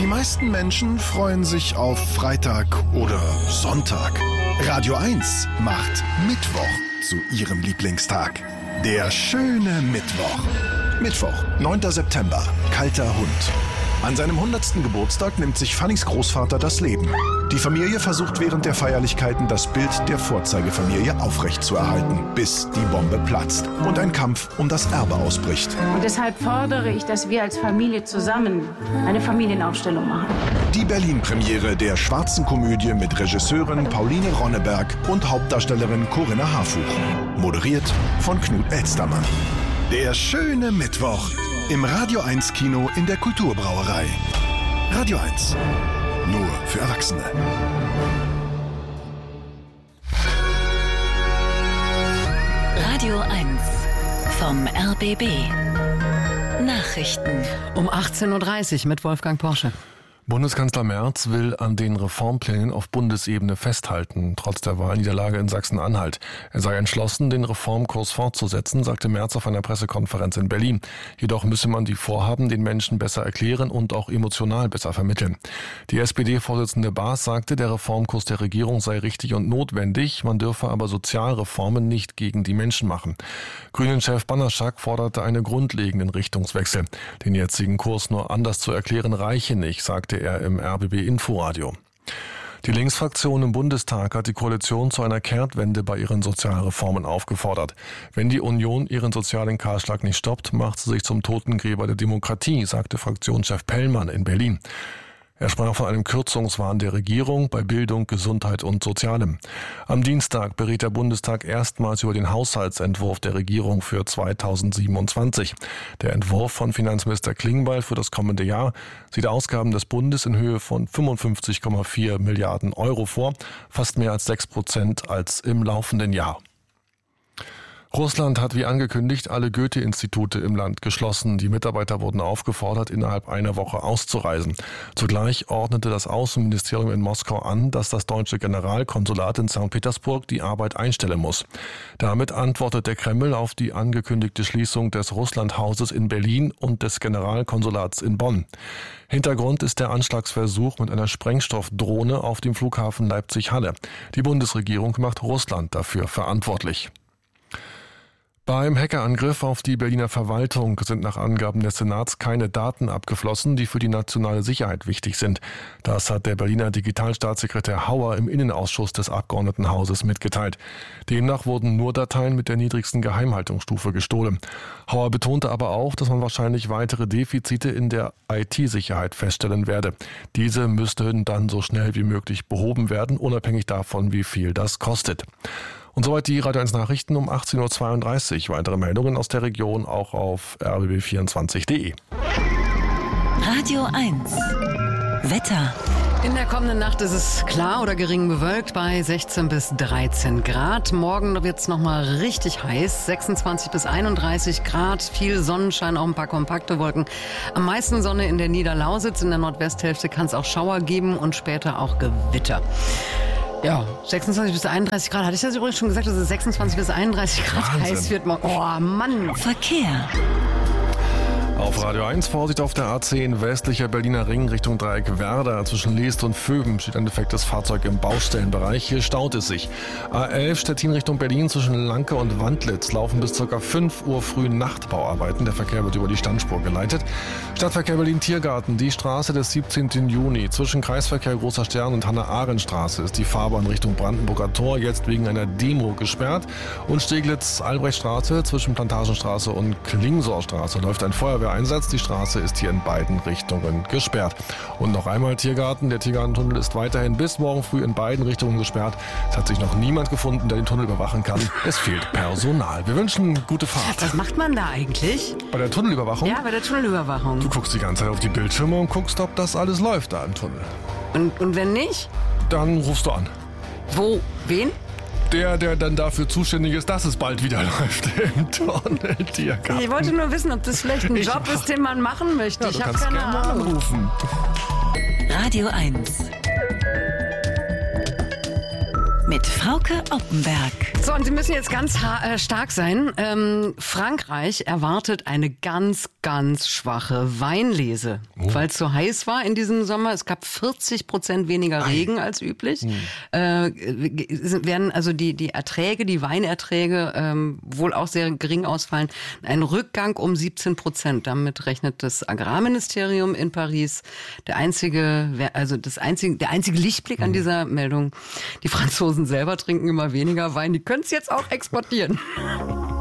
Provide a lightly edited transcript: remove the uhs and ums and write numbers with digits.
Die meisten Menschen freuen sich auf Freitag oder Sonntag. Radio 1 macht Mittwoch zu ihrem Lieblingstag. Der schöne Mittwoch. Mittwoch, 9. September, kalter Hund. An seinem 100. Geburtstag nimmt sich Fannys Großvater das Leben. Die Familie versucht während der Feierlichkeiten das Bild der Vorzeigefamilie aufrechtzuerhalten, bis die Bombe platzt und ein Kampf um das Erbe ausbricht. Und deshalb fordere ich, dass wir als Familie zusammen eine Familienaufstellung machen. Die Berlin-Premiere der schwarzen Komödie mit Regisseurin Pauline Ronneberg und Hauptdarstellerin Corinna Harfuch. Moderiert von Knut Elstermann. Der schöne Mittwoch im Radio 1 Kino in der Kulturbrauerei. Radio 1. Nur für Erwachsene. Radio 1 vom RBB. Nachrichten. Um 18.30 Uhr mit Wolfgang Porsche. Bundeskanzler Merz will an den Reformplänen auf Bundesebene festhalten, trotz der Wahlniederlage in Sachsen-Anhalt. Er sei entschlossen, den Reformkurs fortzusetzen, sagte Merz auf einer Pressekonferenz in Berlin. Jedoch müsse man die Vorhaben den Menschen besser erklären und auch emotional besser vermitteln. Die SPD-Vorsitzende Baas sagte, der Reformkurs der Regierung sei richtig und notwendig, man dürfe aber Sozialreformen nicht gegen die Menschen machen. Grünen-Chef Banaszak forderte einen grundlegenden Richtungswechsel. Den jetzigen Kurs nur anders zu erklären reiche nicht, sagte er im RBB Inforadio. Die Linksfraktion im Bundestag hat die Koalition zu einer Kehrtwende bei ihren Sozialreformen aufgefordert. Wenn die Union ihren sozialen Kahlschlag nicht stoppt, macht sie sich zum Totengräber der Demokratie, sagte Fraktionschef Pellmann in Berlin. Er sprach von einem Kürzungswahn der Regierung bei Bildung, Gesundheit und Sozialem. Am Dienstag beriet der Bundestag erstmals über den Haushaltsentwurf der Regierung für 2027. Der Entwurf von Finanzminister Klingbeil für das kommende Jahr sieht Ausgaben des Bundes in Höhe von 55,4 Milliarden Euro vor, fast mehr als 6% als im laufenden Jahr. Russland hat wie angekündigt alle Goethe-Institute im Land geschlossen. Die Mitarbeiter wurden aufgefordert, innerhalb einer Woche auszureisen. Zugleich ordnete das Außenministerium in Moskau an, dass das deutsche Generalkonsulat in St. Petersburg die Arbeit einstellen muss. Damit antwortet der Kreml auf die angekündigte Schließung des Russlandhauses in Berlin und des Generalkonsulats in Bonn. Hintergrund ist der Anschlagsversuch mit einer Sprengstoffdrohne auf dem Flughafen Leipzig-Halle. Die Bundesregierung macht Russland dafür verantwortlich. Beim Hackerangriff auf die Berliner Verwaltung sind nach Angaben des Senats keine Daten abgeflossen, die für die nationale Sicherheit wichtig sind. Das hat der Berliner Digitalstaatssekretär Hauer im Innenausschuss des Abgeordnetenhauses mitgeteilt. Demnach wurden nur Dateien mit der niedrigsten Geheimhaltungsstufe gestohlen. Hauer betonte aber auch, dass man wahrscheinlich weitere Defizite in der IT-Sicherheit feststellen werde. Diese müssten dann so schnell wie möglich behoben werden, unabhängig davon, wie viel das kostet. Und soweit die Radio 1 Nachrichten um 18.32 Uhr. Weitere Meldungen aus der Region auch auf rbb24.de. Radio 1 Wetter. In der kommenden Nacht ist es klar oder gering bewölkt bei 16 bis 13 Grad. Morgen wird es nochmal richtig heiß, 26 bis 31 Grad, viel Sonnenschein, auch ein paar kompakte Wolken. Am meisten Sonne in der Niederlausitz, in der Nordwesthälfte kann es auch Schauer geben und später auch Gewitter. Ja, 26 bis 31 Grad. Hatte ich das übrigens schon gesagt, dass es 26 bis 31 Grad Wahnsinn. heiß wird? Oh Mann. Verkehr. Auf Radio 1 Vorsicht auf der A10 westlicher Berliner Ring Richtung Dreieck Werder. Zwischen Leest und Vöben steht ein defektes Fahrzeug im Baustellenbereich. Hier staut es sich. A11 Stettin Richtung Berlin zwischen Lanke und Wandlitz laufen bis ca. 5 Uhr früh Nachtbauarbeiten. Der Verkehr wird über die Standspur geleitet. Stadtverkehr Berlin-Tiergarten. Die Straße des 17. Juni. Zwischen Kreisverkehr Großer Stern und Hannah-Arendt-Straße ist die Fahrbahn Richtung Brandenburger Tor jetzt wegen einer Demo gesperrt. Und Steglitz-Albrechtstraße zwischen Plantagenstraße und Klingsorstraße läuft ein Feuerwehreinsatz. Die Straße ist hier in beiden Richtungen gesperrt. Und noch einmal Tiergarten. Der Tiergartentunnel ist weiterhin bis morgen früh in beiden Richtungen gesperrt. Es hat sich noch niemand gefunden, der den Tunnel überwachen kann. Es fehlt Personal. Wir wünschen gute Fahrt. Was macht man da eigentlich? Bei der Tunnelüberwachung? Ja, bei der Tunnelüberwachung. Du guckst die ganze Zeit auf die Bildschirme und guckst, ob das alles läuft da im Tunnel. Und wenn nicht? Dann rufst du an. Wo? Wen? Der dann dafür zuständig ist, dass es bald wieder läuft im Tunnel-Tiergarten. Ich wollte nur wissen, ob das vielleicht ein Job ist, den man machen möchte. Ja, ich du habe kannst keine gerne Ahnung. anrufen. Radio 1 mit Frauke Oppenberg. So, und Sie müssen jetzt ganz stark sein. Frankreich erwartet eine ganz, ganz schwache Weinlese, weil es so heiß war in diesem Sommer. Es gab 40% weniger Regen als üblich. Werden also die Weinerträge wohl auch sehr gering ausfallen. Ein Rückgang um 17%. Damit rechnet das Agrarministerium in Paris. Der einzige Lichtblick an dieser Meldung. Die Franzosen selber trinken immer weniger Wein. Die können es jetzt auch exportieren.